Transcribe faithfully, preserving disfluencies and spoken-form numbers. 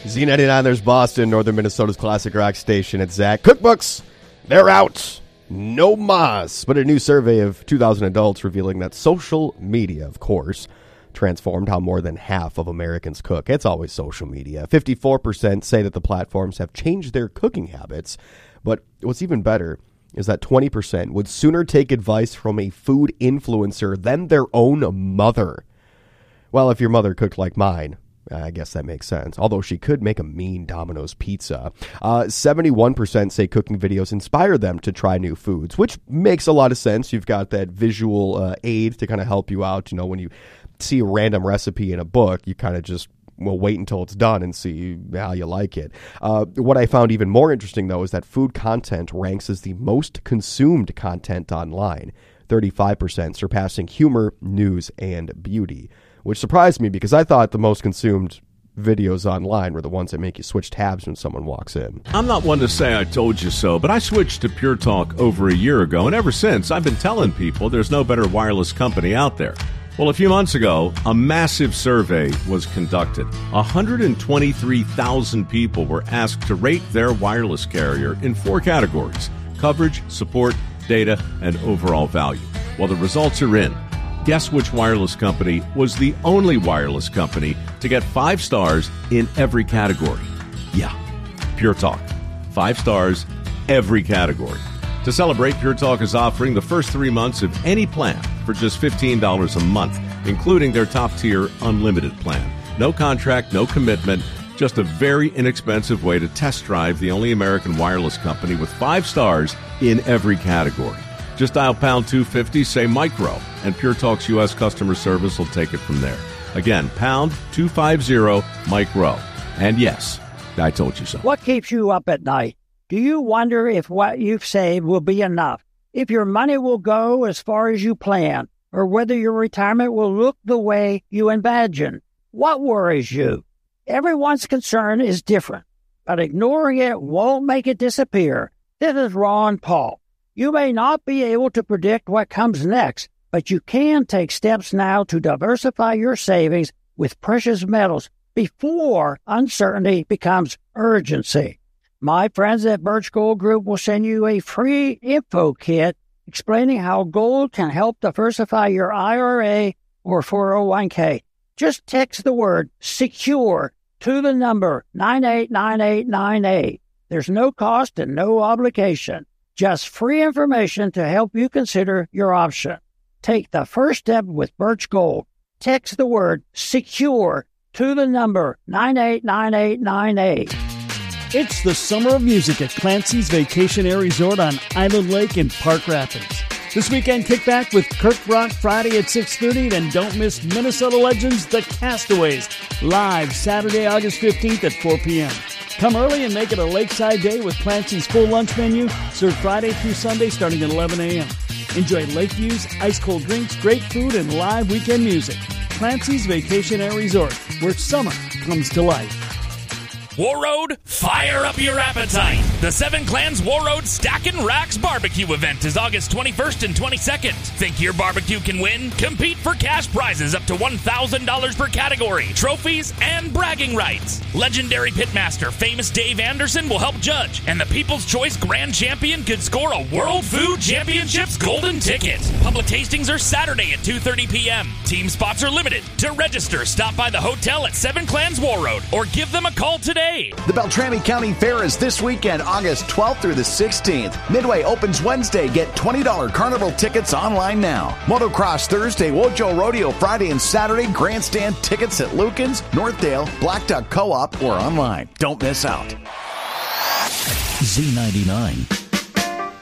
Z ninety-nine, there's Boston, Northern Minnesota's classic rock station. It's Zach. Cookbooks, they're out. No mas. But a new survey of two thousand adults revealing that social media, of course, transformed how more than half of Americans cook. It's always social media. fifty-four percent say that the platforms have changed their cooking habits. But what's even better is that twenty percent would sooner take advice from a food influencer than their own mother. Well, if your mother cooked like mine, I guess that makes sense. Although she could make a mean Domino's pizza. Uh, seventy-one percent say cooking videos inspire them to try new foods, which makes a lot of sense. You've got that visual uh, aid to kind of help you out. You know, when you see a random recipe in a book, you kind of just will wait until it's done and see how you like it. Uh, what I found even more interesting, though, is that food content ranks as the most consumed content online. thirty-five percent, surpassing humor, news, and beauty. Which surprised me because I thought the most consumed videos online were the ones that make you switch tabs when someone walks in. I'm not one to say I told you so, but I switched to Pure Talk over a year ago, and ever since I've been telling people there's no better wireless company out there. Well, a few months ago, a massive survey was conducted. one hundred twenty-three thousand people were asked to rate their wireless carrier in four categories: coverage, support, data, and overall value. Well, the results are in. Guess which wireless company was the only wireless company to get five stars in every category? Yeah, Pure Talk. Five stars, every category. To celebrate, Pure Talk is offering the first three months of any plan for just fifteen dollars a month, including their top-tier unlimited plan. No contract, no commitment, just a very inexpensive way to test drive the only American wireless company with five stars in every category. Just dial pound two fifty, say micro, and Pure Talk's U S customer service will take it from there. Again, pound two fifty, micro. And yes, I told you so. What keeps you up at night? Do you wonder if what you've saved will be enough? If your money will go as far as you plan? Or whether your retirement will look the way you imagine? What worries you? Everyone's concern is different, but ignoring it won't make it disappear. This is Ron Paul. You may not be able to predict what comes next, but you can take steps now to diversify your savings with precious metals before uncertainty becomes urgency. My friends at Birch Gold Group will send you a free info kit explaining how gold can help diversify your I R A or four oh one k. Just text the word SECURE to the number nine eight nine eight nine eight. There's no cost and no obligation. Just free information to help you consider your option. Take the first step with Birch Gold. Text the word SECURE to the number nine eight nine eight nine eight. It's the summer of music at Clancy's Vacation Air Resort on Island Lake in Park Rapids. This weekend, kick back with Kirk Brock Friday at six thirty, then don't miss Minnesota legends, The Castaways, live Saturday, August fifteenth at four p.m. Come early and make it a lakeside day with Clancy's full lunch menu, served Friday through Sunday starting at eleven a.m. Enjoy lake views, ice-cold drinks, great food, and live weekend music. Clancy's Vacation Air Resort, where summer comes to life. Warroad, fire up your appetite. The Seven Clans Warroad Stackin' Racks Barbecue event is August twenty-first and twenty-second. Think your barbecue can win? Compete for cash prizes up to one thousand dollars per category, trophies, and bragging rights. Legendary pitmaster Famous Dave Anderson will help judge, and the People's Choice Grand Champion could score a World Food Championships golden ticket. Public tastings are Saturday at two thirty p.m. Team spots are limited. To register, stop by the hotel at Seven Clans Warroad or give them a call today. The Beltrami County Fair is this weekend, August twelfth through the sixteenth. Midway opens Wednesday. Get twenty dollars Carnival tickets online now. Motocross Thursday, Wojo Rodeo Friday and Saturday. Grandstand tickets at Lukens, Northdale, Black Duck Co-op, or online. Don't miss out. Z ninety-nine.